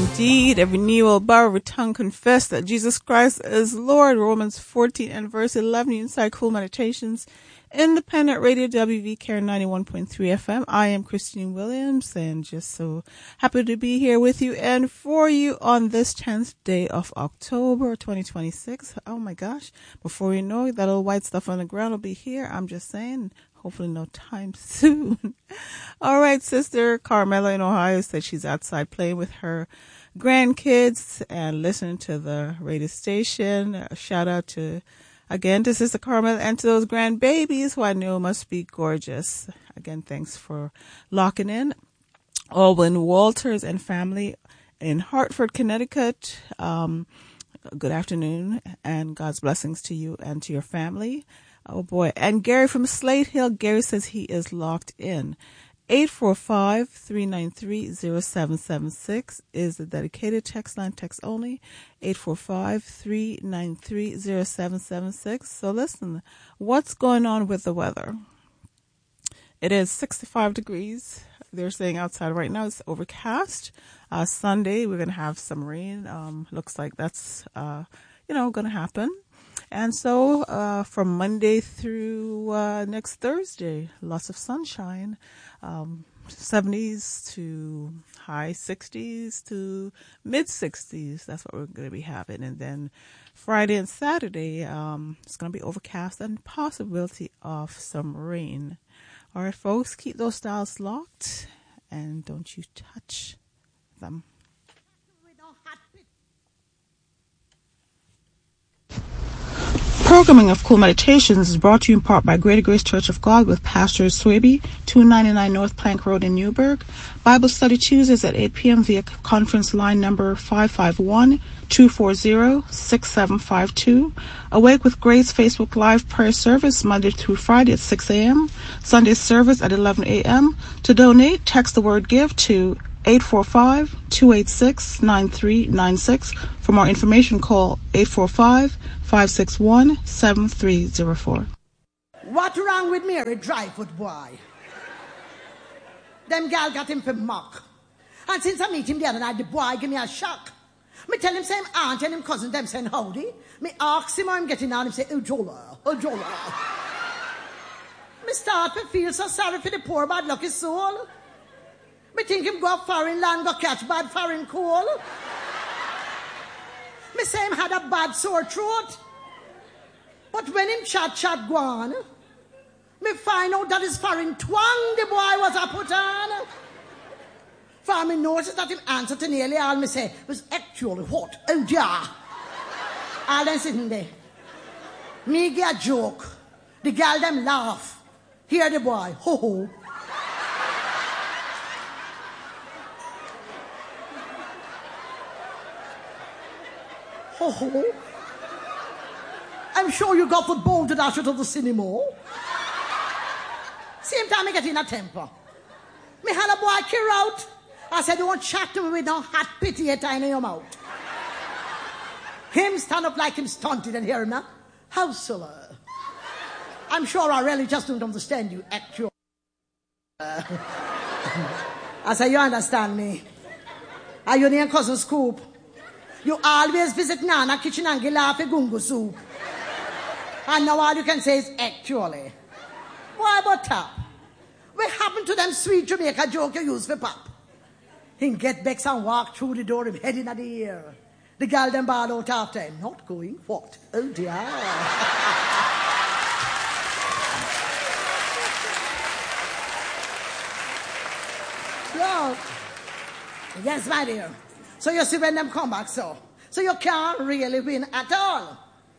indeed. Every knee will bow, every tongue confess that Jesus Christ is Lord. Romans 14 and verse 11. Inside Cool Meditations, Independent Radio, WVCare 91.3 FM. I am Christine Williams, and just so happy to be here with you and for you on this 10th day of October 2026. Oh my gosh. Before you know it, that little white stuff on the ground will be here. I'm just saying. Hopefully no time soon. All right, Sister Carmela in Ohio said she's outside playing with her grandkids and listening to the radio station. A shout out to Sister Carmela and to those grandbabies who I know must be gorgeous. Again, thanks for locking in. Alwyn Walters and family in Hartford, Connecticut. Good afternoon and God's blessings to you and to your family. Oh boy. And Gary from Slate Hill, Gary says he is locked in. 845-393-0776 is the dedicated text line, text only. 845-393-0776. So listen, what's going on with the weather? It is 65 degrees. They're saying outside right now it's overcast. Sunday we're going to have some rain. Looks like that's, going to happen. And so from Monday through next Thursday, lots of sunshine, 70s to high 60s to mid 60s. That's what we're going to be having. And then Friday and Saturday, it's going to be overcast and possibility of some rain. All right, folks, keep those dials locked and don't you touch them. Programming of Cool Meditations is brought to you in part by Greater Grace Church of God with Pastor Swaby, 299 North Plank Road in Newburgh. Bible study Tuesdays at 8 p.m. via conference line number 551-240-6752. Awake with Grace Facebook Live prayer service Monday through Friday at 6 a.m. Sunday service at 11 a.m. To donate, text the word GIVE to 845-286-9396. For more information, call 845-561-7304. What wrong with Mary Dryfoot, boy? Them gal got him for mock. And since I meet him the other night, the boy give me a shock. Me tell him same aunt and him cousin, them saying howdy. Me ask him how I'm getting on, him say, Ujola. Me start to feel so sorry for the poor bad lucky soul. Me think him go up foreign land, go catch bad foreign coal. Me say him had a bad sore throat. But when him chat go on, me find out that his foreign twang the boy was a put on. For me notice that him answer to nearly all me say was actually what? Oh dear. All them sitting there. Me get a joke. The girl them laugh. Hear the boy. Ho ho. Oh, I'm sure you got the ball to dash it to the cinema. Same time I get in a temper. Me had a boy kill out. I said, don't chat to me with no hot pity at in your mouth. Him stand up like him stunted and hear him now. How so? I'm sure I really just don't understand you, actually. I said, you understand me. Are you near cousin Scoop? You always visit Nana kitchen and get laugh at gungo soup. And now all you can say is actually. Why about tap? What happened to them sweet Jamaica joke you use for pop? He get back and walk through the door, him head in the ear. The girl them ball out after him. Not going, what? Oh dear. No. Yes, my dear. So you see when them come back, so you can't really win at all.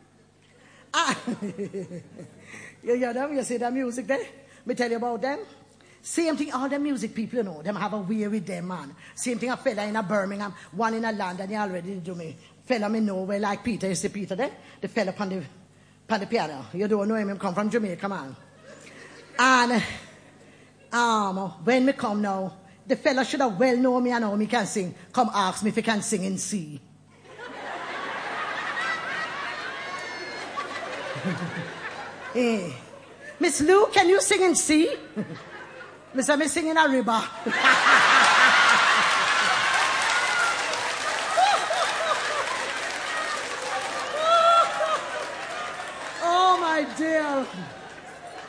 You hear them? You see the music there? Me tell you about them. Same thing, all the music people, you know, them have a way with them, man. Same thing, a fella in a Birmingham, one in a London, you already do me. Fella me know where like Peter, you see Peter there? The fella on the piano. You don't know him come from Jamaica, man. And when me come now, the fella should have well known me and know me can sing. Come ask me if he can sing in C. Hey, Miss Lou, can you sing in C? Miss, I'm singing a riba. right, dear.